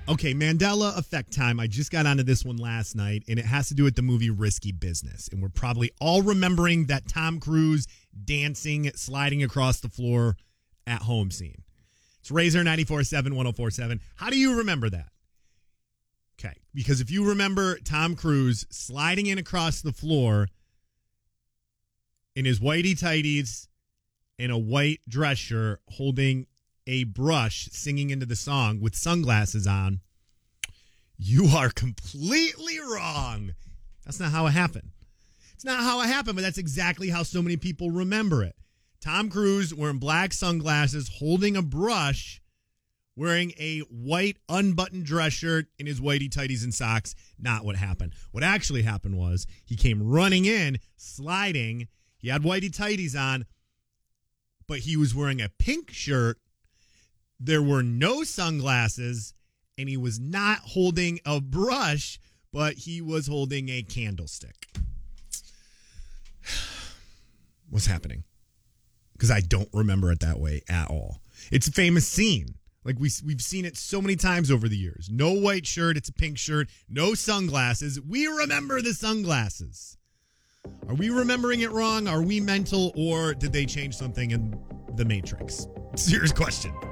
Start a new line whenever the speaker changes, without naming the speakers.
Okay, Mandela effect time. I just got onto this one last night, and it has to do with the movie Risky Business. And we're probably all remembering that Tom Cruise dancing, sliding across the floor at home scene. It's Razor 94.7, 104.7. How do you remember that? Okay, because if you remember Tom Cruise sliding in across the floor in his whitey tighties and a white dress shirt, holding a brush, singing into the song with sunglasses on, you are completely wrong. That's not how it happened. It's not how it happened, but that's exactly how so many people remember it. Tom Cruise wearing black sunglasses, holding a brush, wearing a white unbuttoned dress shirt in his whitey tighties and socks. Not what happened. What actually happened was he came running in, sliding. He had whitey tighties on, but he was wearing a pink shirt. There were no sunglasses, and he was not holding a brush, but he was holding a candlestick. What's happening? Because I don't remember it that way at all. It's a famous scene. Like we've seen it so many times over the years. No white shirt, it's a pink shirt. No sunglasses. We remember the sunglasses. Are we remembering it wrong? Are we mental, or did they change something in the Matrix? Serious question.